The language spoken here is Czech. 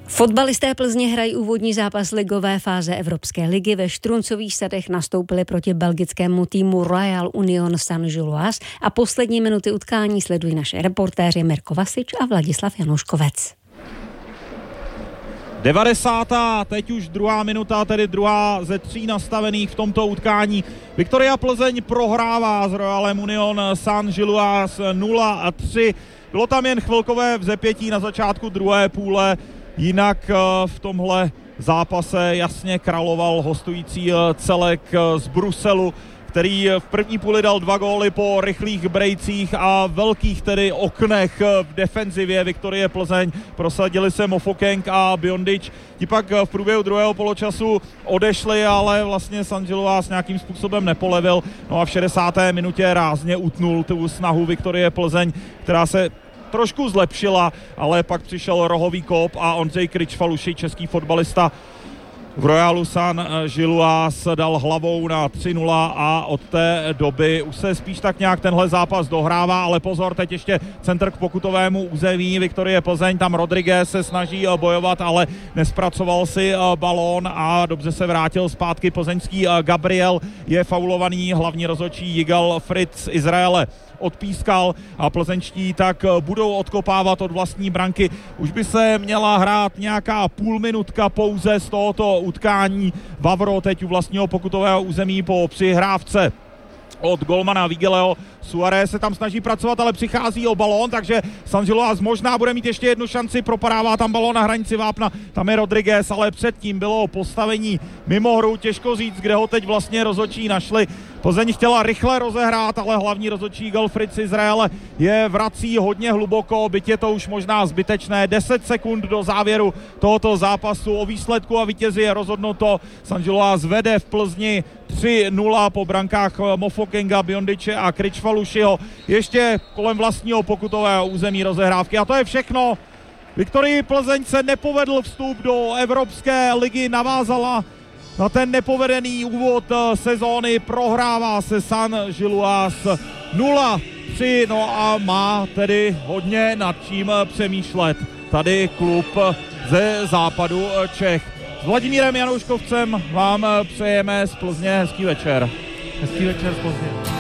Fotbalisté Plzně hrají úvodní zápas ligové fáze Evropské ligy. Ve Štruncových Sadech nastoupili proti belgickému týmu Royal Union Saint-Gilloise a poslední minuty utkání sledují naše reportéři Mirko Vasič a Vladislav Januškovec. 90. teď už druhá minuta, tedy druhá ze 3 nastavených v tomto utkání. Viktoria Plzeň prohrává s Royalem Union Saint-Gilloise 0-3. Bylo tam jen chvilkové vzepětí na začátku druhé půle, jinak v tomhle zápase jasně královal hostující celek z Bruselu, který v první půli dal 2 góly po rychlých brejcích a velkých tedy oknech v defenzivě Viktorie Plzeň. Prosadili se Mofokeng a Biondič. Ti pak v průběhu druhého poločasu odešli, ale vlastně Saint-Gilloise nějakým způsobem nepolevil. No a v 60. minutě rázně utnul tu snahu Viktorie Plzeň, která se trošku zlepšila, ale pak přišel rohový kop a Ondřej Kryčfaluši, český fotbalista v Royalu Saint-Gilloise, dal hlavou na 3-0 a od té doby už se spíš tak nějak tenhle zápas dohrává, ale pozor, teď ještě centr k pokutovému území Viktorie Plzeň, tam Rodriguez se snaží bojovat, ale nespracoval si balón a dobře se vrátil zpátky plzeňský Gabriel, je faulovaný, hlavní rozhodčí Jigal Fritz Izraele odpískal a plzeňští tak budou odkopávat od vlastní branky. Už by se měla hrát nějaká půlminutka pouze z tohoto utkání. Vavro teď u vlastního pokutového území po přihrávce od golmana Vigeleho. Suarez se tam snaží pracovat, ale přichází o balón, takže Saint-Gilloise možná bude mít ještě jednu šanci, propadává tam balón na hranici vápna, tam je Rodriguez, ale předtím bylo postavení mimo hru, těžko říct, kde ho teď vlastně rozhodčí našli. Plzeň chtěla rychle rozehrát, ale hlavní rozhodčí Fritz Izraele je vrací hodně hluboko, byť je to už možná zbytečné. 10 sekund do závěru tohoto zápasu, o výsledku a vítězi je rozhodnuto. Saint-Gilloise vede v Plzni 3-0 po brankách Mofokenga, Biondiče a Kryčfalušiho. Ještě kolem vlastního pokutového území rozehrávky a to je všechno. Viktorii Plzeň se nepovedl vstup do Evropské ligy, navázala na ten nepovedený úvod sezóny, prohrává se Saint-Gilloise 0-3, no a má tedy hodně nad čím přemýšlet. Tady klub ze západu Čech. S Vladimírem Janouškovcem vám přejeme z Plzně hezký večer. Hezký večer z Plzně.